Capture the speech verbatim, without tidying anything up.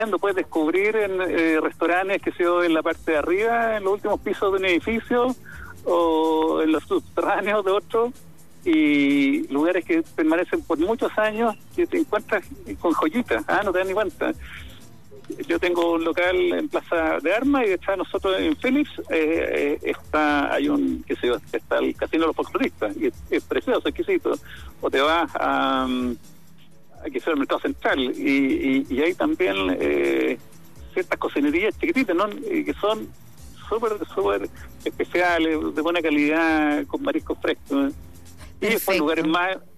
puedes descubrir en eh, restaurantes que se en la parte de arriba, en los últimos pisos de un edificio o en los subterráneos de otro, y lugares que permanecen por muchos años que te encuentras con joyitas, ah, no te das ni cuenta. Yo tengo un local en Plaza de Armas y detrás de nosotros en Phillips eh, eh, está, hay un, qué sé yo, está el Casino de los Folcloristas, y es, es precioso, exquisito. O te vas a, a que sea el Mercado Central, y, y, y hay también eh, ciertas cocinerías chiquititas, ¿no? Y que son súper, súper especiales, de buena calidad, con mariscos frescos. Y después lugares más